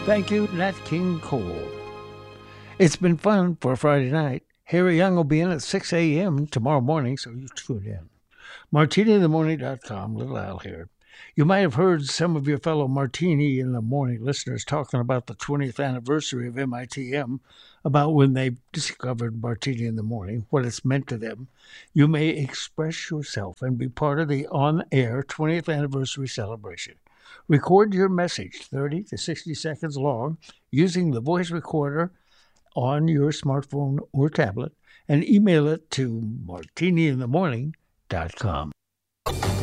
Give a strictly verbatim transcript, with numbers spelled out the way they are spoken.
Thank you, Nat King Cole. It's been fun for a Friday night. Harry Young will be in at six a.m. tomorrow morning, so you tune in. martini in the morning dot com, Little Al here. You might have heard some of your fellow Martini in the Morning listeners talking about the twentieth anniversary of M I T M, about when they discovered Martini in the Morning, what it's meant to them. You may express yourself and be part of the on-air twentieth anniversary celebration. Record your message, thirty to sixty seconds long, using the voice recorder on your smartphone or tablet, and email it to martini in the morning dot com.